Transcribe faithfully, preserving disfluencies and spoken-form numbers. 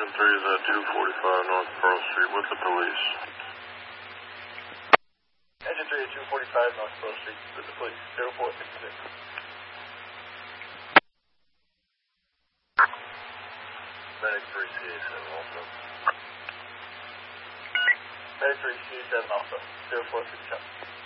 Engine three is at two forty-five North Pearl Street with the police. Engine three at two forty-five North Pearl Street with the police. zero four six six. Medic three C A seven also. Medic three C A seven also. zero four six seven.